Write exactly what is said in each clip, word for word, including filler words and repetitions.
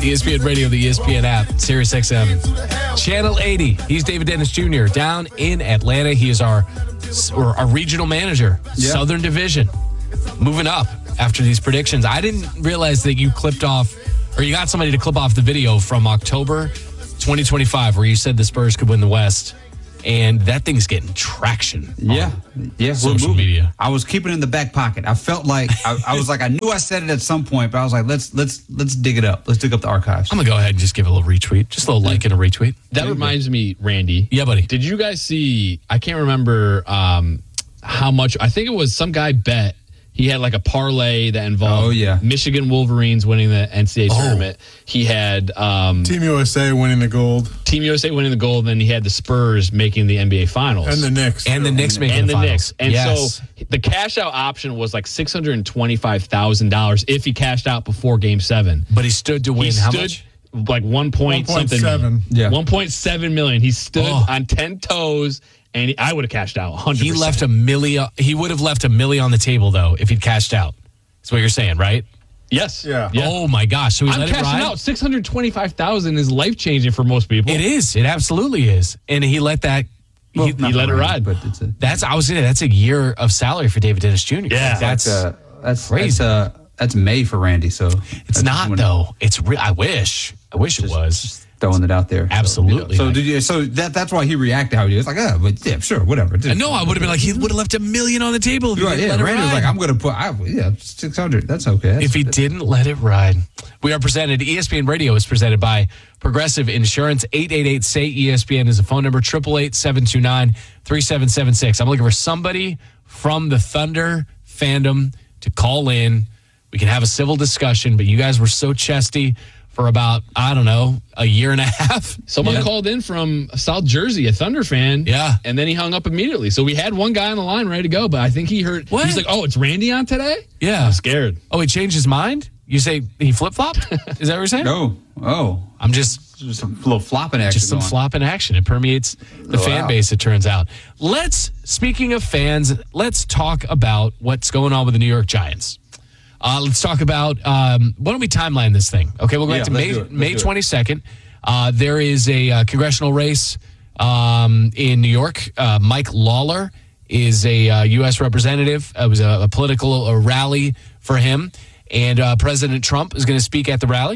E S P N Radio, the E S P N app, Sirius X M. Channel eighty. He's David Dennis Junior down in Atlanta. He is our, or our regional manager, yeah. Southern Division. Moving up after these predictions. I didn't realize that you clipped off, or you got somebody to clip off the video from October twenty twenty-five where you said the Spurs could win the West. And that thing's getting traction. Yeah. Yeah. Social media. I was keeping it in the back pocket. I felt like I, I was like, I knew I said it at some point, but I was like, let's let's let's dig it up. Let's dig up the archives. I'm gonna go ahead and just give it a little retweet. Just a little like and a retweet. That reminds me, Randy. Yeah, buddy. Did you guys see, I can't remember um, how much, I think it was some guy bet. He had like a parlay that involved oh, yeah. Michigan Wolverines winning the N C double A oh. tournament. He had um, Team U S A winning the gold. Team U S A winning the gold, and then he had the Spurs making the N B A Finals. And the Knicks. And the Knicks making and the, the finals. Knicks. And yes. so the cash out option was like six hundred twenty-five thousand dollars if he cashed out before game seven. But he stood to win he how stood much? Like one point something million. Yeah. one point seven million. He stood Oh. on ten toes. And he, I would have cashed out one hundred percent. He left a million. He would have left a million on the table, though, if he'd cashed out. That's what you're saying, right? Yes. Yeah. yeah. Oh, my gosh. So he I'm let it cashing ride? out. six hundred twenty-five thousand dollars is life-changing for most people. It is. It absolutely is. And he let that. Well, he, not he let it ride. But it's a, that's, I was saying, that's a year of salary for David Dennis Junior Yeah. That's, that's uh, that's crazy. That's, uh, that's May for Randy. So it's not, though. It's re- I wish. I wish just, it was. Just throwing it out there. Absolutely. So, so did you? So that that's why he reacted how he did. It's like, ah, but yeah, sure, whatever. I know. I would have been like, he would have left a million on the table if he Right, didn't yeah, let it Randy was ride. like, I'm going to put, I, yeah, six hundred. That's okay. That's, If he didn't let it ride. We are presented, E S P N Radio is presented by Progressive Insurance. eight eight eight, S A Y, E S P N is a phone number, eight eight eight, seven two nine, three seven seven six. I'm looking for somebody from the Thunder fandom to call in. We can have a civil discussion, but you guys were so chesty for about, I don't know, a year and a half. Someone yeah. called in from South Jersey, a Thunder fan. Yeah. And then he hung up immediately. So we had one guy on the line ready to go, but I think he heard, What? he's like, oh, it's Randy on today? Yeah. I'm scared. Oh, he changed his mind? You say he flip-flopped? Is that what you're saying? no, oh, I'm just... just a little flopping action. Just some going. flopping action. It permeates the Oh, fan wow. base, it turns out. Let's, speaking of fans, let's talk about what's going on with the New York Giants. Uh, let's talk about, um, why don't we timeline this thing? Okay, we'll go Yeah, back to let's May, do it. Let's May do it. twenty-second. Uh, there is a uh, congressional race um, in New York. Uh, Mike Lawler is a uh, U S representative. It was a, a political a rally for him. And uh, President Trump is going to speak at the rally.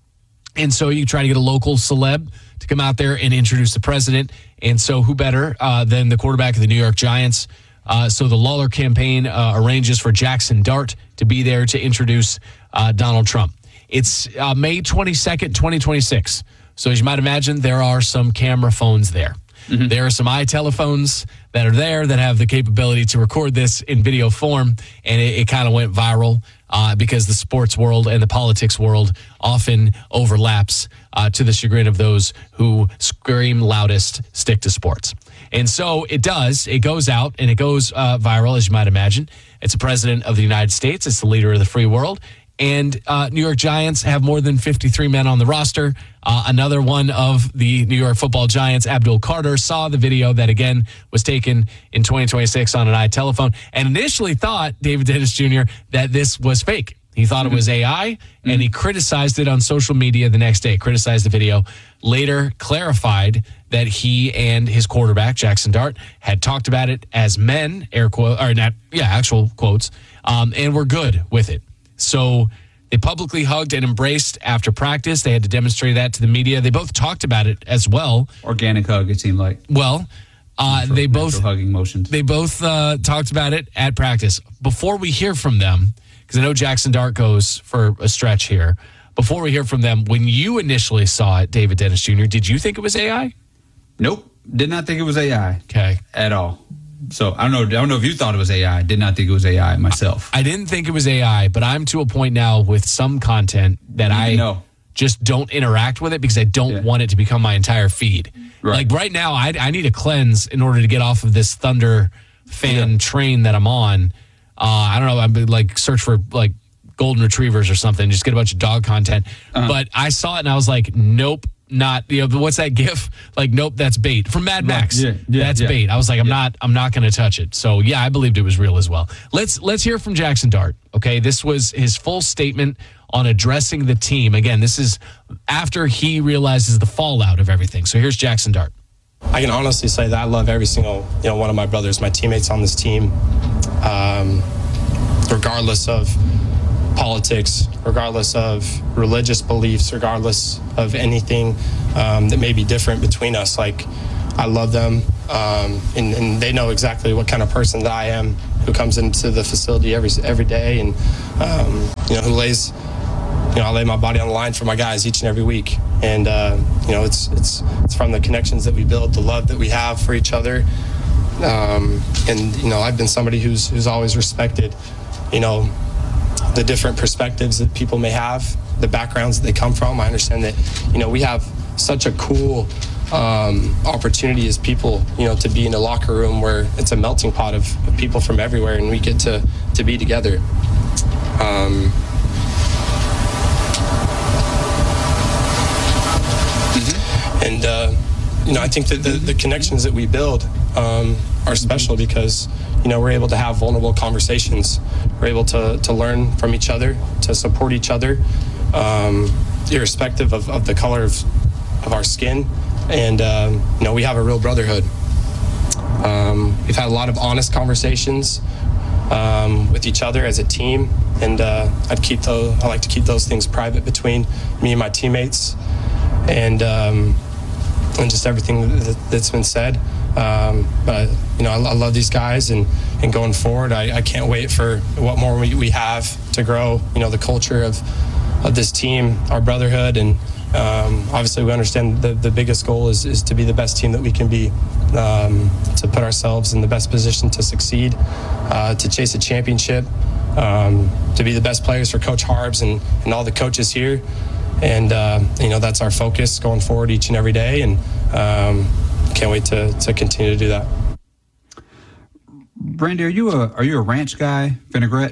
And so you try to get a local celeb to come out there and introduce the president. And so who better uh, than the quarterback of the New York Giants? Uh, so the Lawler campaign uh, arranges for Jackson Dart to be there to introduce uh, Donald Trump. It's uh, May twenty-second, twenty twenty-six. So as you might imagine, there are some camera phones there. Mm-hmm. There are some iTelephones that are there that have the capability to record this in video form, and it, it kind of went viral uh, because the sports world and the politics world often overlaps uh, to the chagrin of those who scream loudest, stick to sports. And so it does. It goes out and it goes uh, viral, as you might imagine. It's the president of the United States. It's the leader of the free world. And uh, New York Giants have more than fifty-three men on the roster. Uh, another one of the New York football Giants, Abdul Carter, saw the video that, again, was taken in twenty twenty-six on an iTelephone and initially thought, David Dennis Junior, that this was fake. He thought it was A I, mm-hmm. and he criticized it on social media the next day, criticized the video, later clarified that he and his quarterback, Jackson Dart, had talked about it as men, air quote, or not, yeah, actual quotes, um, and were good with it. So they publicly hugged and embraced after practice. They had to demonstrate that to the media. They both talked about it as well. Organic hug, it seemed like. Well, uh, Natural, they both natural hugging motions. They both uh, talked about it at practice. Before we hear from them, because I know Jackson Dart goes for a stretch here. Before we hear from them, when you initially saw it, David Dennis Junior, did you think it was A I? Nope, did not think it was A I. Okay, at all. So I don't know. I don't know if you thought it was A I. Did not think it was A I myself. I didn't think it was A I, but I'm to a point now with some content that I know. just don't interact with it because I don't Yeah. want it to become my entire feed. Right. Like right now, I, I need a cleanse in order to get off of this Thunder fan Yeah. train that I'm on. Uh, I don't know. I'm like search for like golden retrievers or something. Just get a bunch of dog content. Uh-huh. But I saw it and I was like, nope. Not, you know, what's that gif? Like, nope, that's bait. From Mad Max. Yeah, yeah, that's yeah. bait. I was like, I'm Yeah. not, I'm not going to touch it. So yeah, I believed it was real as well. Let's let's hear from Jackson Dart. Okay, this was his full statement on addressing the team. Again, this is after he realizes the fallout of everything. So here's Jackson Dart. I can honestly say that I love every single, you know, one of my brothers, my teammates on this team, um, regardless of politics, regardless of religious beliefs, regardless of anything um, that may be different between us. Like, I love them, um, and, and they know exactly what kind of person that I am, who comes into the facility every every day, and um, you know, who lays, you know, I lay my body on the line for my guys each and every week. And uh, you know, it's it's it's from the connections that we build, the love that we have for each other. Um, and you know, I've been somebody who's who's always respected, you know, the different perspectives that people may have, the backgrounds that they come from. I understand that, you know, we have such a cool um, opportunity as people, you know, to be in a locker room where it's a melting pot of, of people from everywhere, and we get to to be together. Um, And, uh, you know, I think that the, the connections that we build um, are special because, you know, we're able to have vulnerable conversations. We're able to, to learn from each other, to support each other, um, irrespective of, of the color of, of our skin. And, um, you know, we have a real brotherhood. Um, we've had a lot of honest conversations um, with each other as a team. And uh, I'd keep those, I like to keep those things private between me and my teammates. And, um, and just everything that, that's been said. Um, but, you know, I, I love these guys, and, and going forward, I, I can't wait for what more we, we have to grow, you know, the culture of, of this team, our brotherhood. And um, obviously we understand the, the biggest goal is, is to be the best team that we can be, um, to put ourselves in the best position to succeed, uh, to chase a championship, um, to be the best players for Coach Harbs and, and all the coaches here. And, uh, you know, that's our focus going forward each and every day. And um, can't wait to, to continue to do that. Brandy, are you a are you a ranch guy, vinaigrette?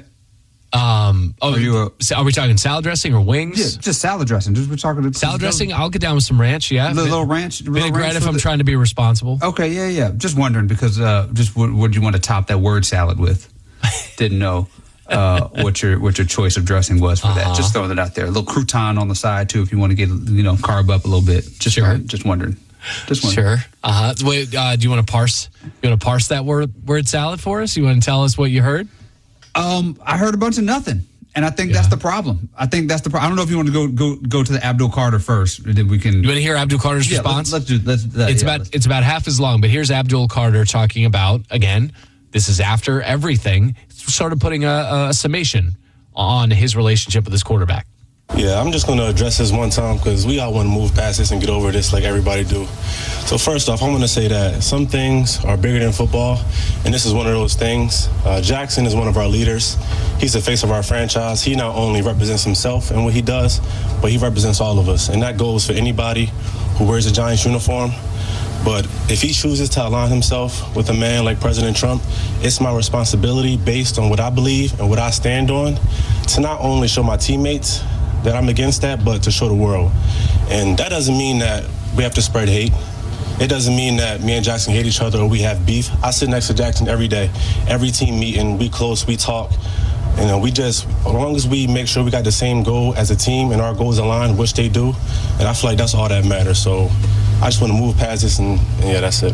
Um, oh, Are you a- are we talking salad dressing or wings? Yeah, just salad dressing. Just we're talking Salad dressing, I'll get down with some ranch, yeah. Little, little ranch. Little Vinaigrette ranch if with I'm it? trying to be responsible. Okay, yeah, yeah. Just wondering because uh, just what would you want to top that word salad with? Didn't know uh, what your what your choice of dressing was for Uh-huh. that. Just throwing it out there. A little crouton on the side too, if you want to get you know carb up a little bit. Just Sure. just wondering. Just wondering. Sure. Uh-huh. Wait, uh, do you want to parse? You want to parse that word word salad for us? You want to tell us what you heard? Um, I heard a bunch of nothing, and I think that's Yeah. the problem. I think that's the problem. I don't know if you want to go go go to the Abdul Carter first. Then we can. You want to hear Abdul Carter's yeah, response? let's, let's do. Let's. Uh, it's yeah, about let's- it's about half as long, but here's Abdul Carter talking about, again, this is after everything, sort of putting a, a summation on his relationship with his quarterback. Yeah, I'm just going to address this one time because we all want to move past this and get over this like everybody do. So first off, I'm going to say that some things are bigger than football, and this is one of those things. Uh, Jackson is one of our leaders. He's the face of our franchise. He not only represents himself and what he does, but he represents all of us, and that goes for anybody who wears a Giants uniform. But if he chooses to align himself with a man like President Trump, it's my responsibility, based on what I believe and what I stand on, to not only show my teammates that I'm against that, but to show the world. And that doesn't mean that we have to spread hate. It doesn't mean that me and Jackson hate each other or we have beef. I sit next to Jackson every day, every team meeting, we close, we talk. You know, we just, as long as we make sure we got the same goal as a team and our goals align, which they do, and I feel like that's all that matters. So I just want to move past this, and, and yeah, that's it.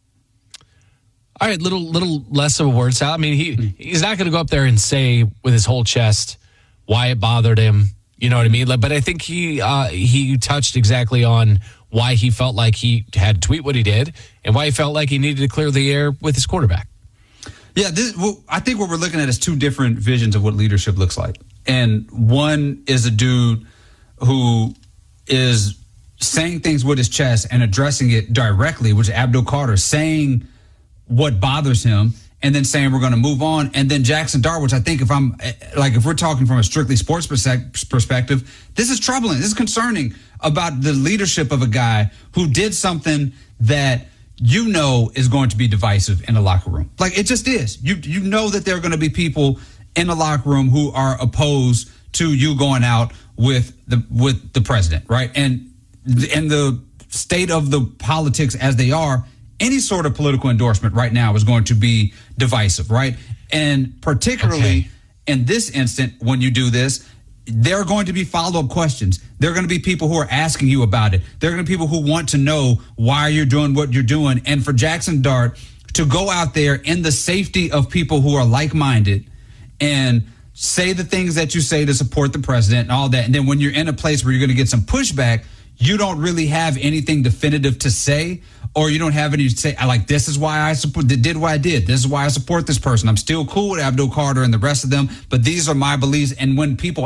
All right, little little less of a word salad. I mean, he he's not going to go up there and say with his whole chest why it bothered him. You know what I mean? Like, but I think he uh, he touched exactly on why he felt like he had to tweet what he did and why he felt like he needed to clear the air with his quarterback. Yeah, this, well, I think what we're looking at is two different visions of what leadership looks like. And one is a dude who is saying things with his chest and addressing it directly, which is Abdul Carter, saying what bothers him and then saying we're going to move on. And then Jackson Dart, which I think if I'm like, if we're talking from a strictly sports perspective, this is troubling. This is concerning about the leadership of a guy who did something that you know is going to be divisive in the locker room. Like, it just is. You you know that there are going to be people in the locker room who are opposed to you going out with the with the president, right? And and the state of the politics as they are, any sort of political endorsement right now is going to be divisive, right? And particularly Okay. in this instant, when you do this, there are going to be follow-up questions. There are going to be people who are asking you about it. There are going to be people who want to know why you're doing what you're doing. And for Jackson Dart to go out there in the safety of people who are like-minded and say the things that you say to support the president and all that, and then when you're in a place where you're going to get some pushback, you don't really have anything definitive to say, or you don't have any to say, I like, this is why I support, did what I did. This is why I support this person. I'm still cool with Abdul Carter and the rest of them, but these are my beliefs. And when people